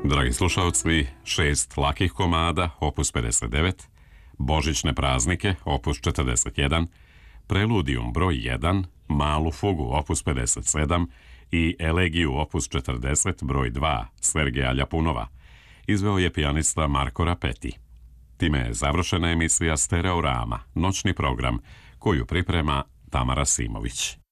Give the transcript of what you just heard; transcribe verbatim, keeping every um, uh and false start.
Dragi slušalci, šest lakih komada, opus pedeset devet, Božićne praznike, opus četrdeset jedan, Preludijum broj jedan, Malu fugu, opus pedeset sedam i Elegiju, opus četrdeset, broj dva, Sergeja Ljapunova, izveo je pijanista Marko Rapeti. Time je završena emisija Stereorama, noćni program, koju priprema Tamara Simović.